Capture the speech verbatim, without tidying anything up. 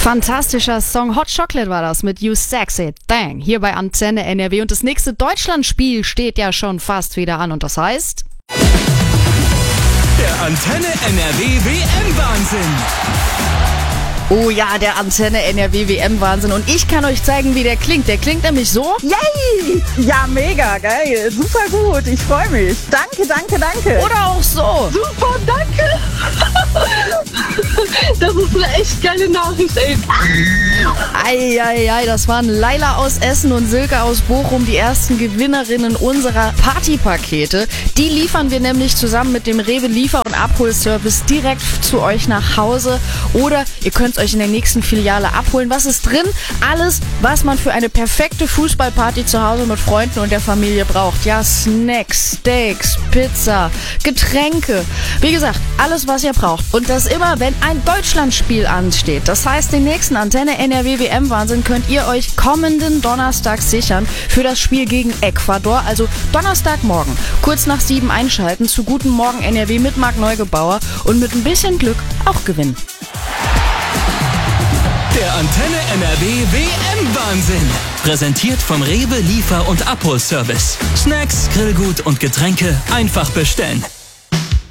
Fantastischer Song. Hot Chocolate war das mit You Sexy Thing. Hier bei Antenne N R W. Und das nächste Deutschlandspiel steht ja schon fast wieder an. Und das heißt... Der Antenne N R W W M-Wahnsinn. Oh ja, der Antenne N R W W M-Wahnsinn. Und ich kann euch zeigen, wie der klingt. Der klingt nämlich so. Yay! Ja, mega geil. Super gut. Ich freue mich. Danke, danke, danke. Oder auch so. Super, danke. Das ist eine echt geile Nachricht, ey. Eieiei, das waren Laila aus Essen und Silke aus Bochum, die ersten Gewinnerinnen unserer Partypakete. Die liefern wir nämlich zusammen mit dem Rewe Liefer- und Abholservice direkt zu euch nach Hause. Oder ihr könnt es euch in der nächsten Filiale abholen. Was ist drin? Alles, was man für eine perfekte Fußballparty zu Hause mit Freunden und der Familie braucht. Ja, Snacks, Steaks, Pizza, Getränke. Wie gesagt, alles, was ihr braucht. Und das immer, wenn ein Deutschlandspiel ansteht. Das heißt, den nächsten Antenne N R W W M-Wahnsinn könnt ihr euch kommenden Donnerstag sichern für das Spiel gegen Ecuador. Also Donnerstagmorgen, kurz nach sieben einschalten zu Guten Morgen N R W mit Marc Neugebauer und mit ein bisschen Glück auch gewinnen. Der Antenne N R W W M-Wahnsinn. Präsentiert vom Rewe Liefer- und Abholservice. Snacks, Grillgut und Getränke einfach bestellen.